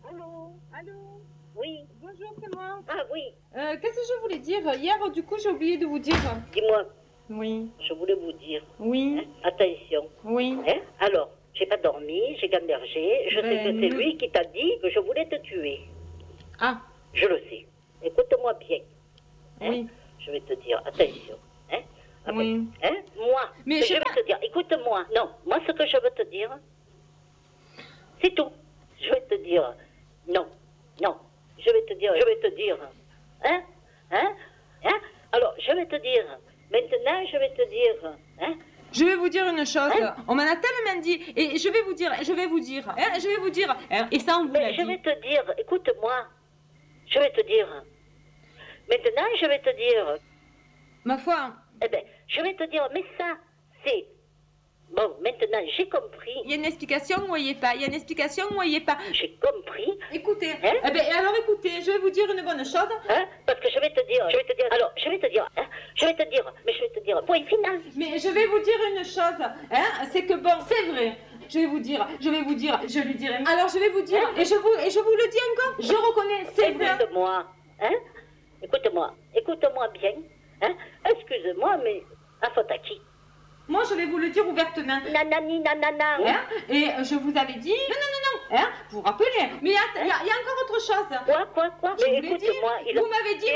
Allô? Allô? Oui. Bonjour, c'est moi. Ah oui, Qu'est-ce que je voulais dire? Hier, du coup, j'ai oublié de vous dire. dis-moi, Oui, je voulais vous dire, oui, attention, oui. alors, j'ai pas dormi, j'ai gambergé, je sais que c'est lui qui t'a dit que je voulais te tuer. Ah, Je le sais. Écoute-moi bien. oui, Je vais te dire, attention. oui. Moi, Mais je vais te dire, écoute-moi. Non, moi, ce que je veux te dire, c'est tout. Je vais te dire, non, non. Je vais te dire, Alors, je vais te dire, maintenant, je vais te dire, Je vais vous dire une chose. On m'en a tellement dit. Et je vais vous dire. Et ça, on vous l'a Mais je dit. vais te dire, écoute-moi. Je vais te dire. Maintenant, je vais te dire. Ma foi, Eh bien, je vais te dire, mais ça, c'est. Bon, maintenant, j'ai compris. il y a une explication ou il n'y est pas. J'ai compris. Écoutez. Eh ben, alors écoutez, je vais vous dire une bonne chose. Parce que je vais te dire, alors, je vais te dire, point final. Mais je vais vous dire une chose, c'est que bon, c'est vrai. Je vais vous dire, je lui dirai. Alors je vais vous dire, et je vous le dis encore, je reconnais, c'est vrai. Écoute-moi bien, excuse-moi, mais à faute à qui? Moi, je vais vous le dire ouvertement. Nanani, nanana. Et je vous avais dit, non, vous vous rappelez. Mais il y a encore autre chose. Quoi? Je Mais vous l'ai dit, écoute-moi, vous m'avez dit,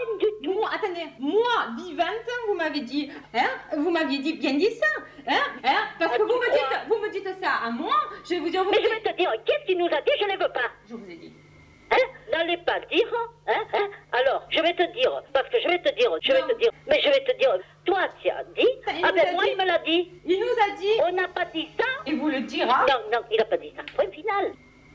moi, vivante, vous m'aviez dit, bien dit ça, parce que vous me dites ça à moi, je vais vous dire, Mais je vais te dire, qu'est-ce qu'il nous a dit? Je ne veux pas. Je vous ai dit. N'allez pas dire, Alors, je vais te dire, parce que je vais te dire, mais je vais te dire, toi, tu as dit, il me l'a dit. Il nous a dit. On n'a pas dit ça. Il vous le dira. Non, il n'a pas dit ça. Point final.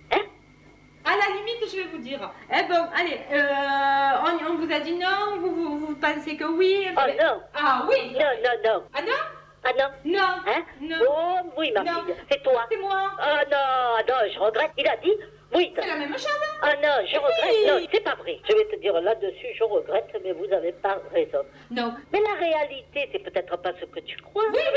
À la limite, je vais vous dire. Bon, allez, on vous a dit non, vous pensez que oui. Oh non. Ah oui. Non. Ah non? Ah non. Non. Non. Oh oui, ma fille, c'est toi. C'est moi. Ah non, je regrette. Il a dit oui. C'est la même chose. Ah non, je regrette. Non, c'est pas vrai. Je vais te dire là-dessus, je regrette, mais vous n'avez pas raison. Non. Mais la réalité, c'est peut-être pas ce que tu crois. Oui, mais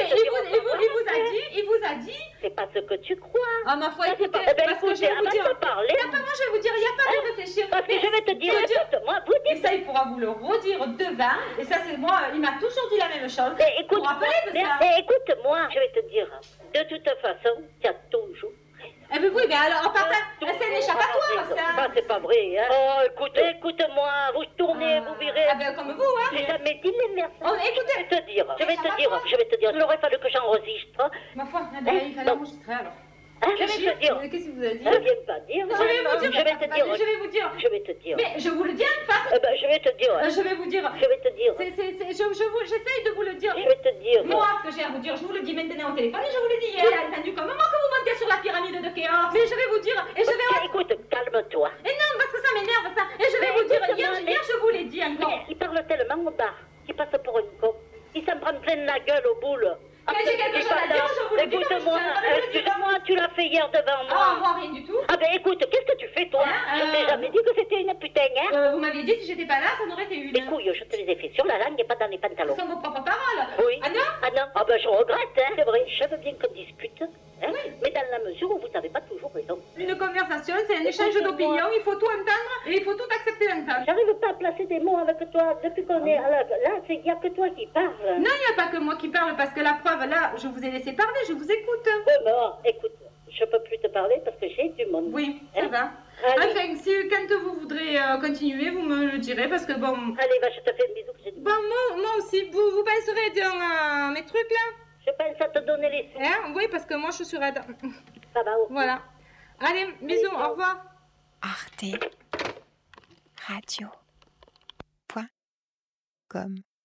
il vous a dit. C'est pas ce que tu crois. Ah, ma foi, écoutez, parce que je vais vous dire. Parler. Moi, je vais vous dire, il n'y a pas de réfléchir. Parce que je vais te dire, écoute-moi, vous Et dites. ça, il pourra vous le redire devant. Et ça, c'est moi, il m'a toujours dit la même chose. Écoute, vous vous rappelez de ça? Écoute-moi, je vais te dire, de toute façon, tu as toujours. Eh bien oui, mais alors, c'est un échappatoire, ça. Ça, c'est pas vrai, Oh, écoute-moi, vous tournez, vous virez. Ah ben, comme vous, J'ai jamais dit les merdes. Écoutez. Je vais te dire, il aurait fallu que j'enregistre. Ma foi, il fallait enregistrer, alors. Je vais te dire. Qu'est-ce que vous avez dit? Je viens pas dire. Je vais vous dire. Je vais te dire. Je vais te dire. Mais je vous le dis en face. Je vais te dire. Je vais vous dire. Je vais te dire. J'essaye de vous le dire. Je vais te dire. Moi, ce que j'ai à vous dire, je vous le dis maintenant au téléphone et je vous le dis hier. J'ai entendu comme moment que vous montez sur la pyramide de Khéops. Mais je vais vous dire. Et je vais. Écoute, calme-toi. Et non, parce que ça m'énerve, ça. Et je vais vous dire. Hier, je vous l'ai dit encore. Il parle tellement au bar qu'il passe pour une con. Il s'en prend plein la gueule au boule. Mais j'ai quelque chose à dire, je vous le dis. Écoute-moi, tu l'as fait hier devant moi. Moi, rien du tout. Écoute, qu'est-ce que tu fais, toi? Je t'ai jamais dit que c'était une putain, Vous m'aviez dit si j'étais pas là, ça n'aurait été une. Les couilles, je te les ai fait sur la langue et pas dans les pantalons. Ce sont vos propres paroles. Oui. Ah non? Je regrette, c'est vrai. Je veux bien qu'on discute, mais dans la mesure où vous n'avez pas toujours raison. Une conversation, c'est un échange d'opinions, il faut tout entendre et il faut tout accepter d'entendre. J'arrive pas à placer des mots avec toi depuis qu'on est à là, il n'y a que toi qui parles. Non, il n'y a pas que moi qui parle, parce que la preuve, là, je vous ai laissé parler, je vous écoute. Oui, mais écoute, je peux plus te parler parce que j'ai du monde. Oui, ça va. Allez. Enfin, quand vous voudrez continuer, vous me le direz, parce que bon... Allez, je te fais un bisou. Bon, moi aussi, vous penserez dans mes trucs, là? Je pense à te donner les sous. Oui, parce que moi, je suis raide. Ça va, ok. Voilà. Allez, bisous, au revoir. Arte Radio.com